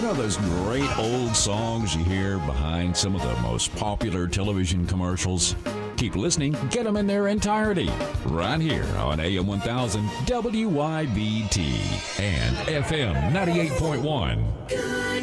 know those great old songs you hear behind some of the most popular television commercials? Keep listening, get them in their entirety, right here on AM 1000 WYBT and FM 98.1.